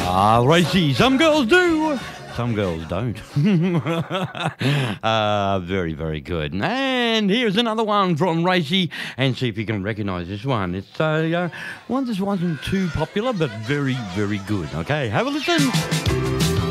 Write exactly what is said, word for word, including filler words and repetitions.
Ah, racy. Some girls do. Some girls don't. uh, very, very good. And here's another one from Racy, and see if you can recognise this one. It's uh, uh, one that wasn't too popular, but very, very good. Okay, have a listen.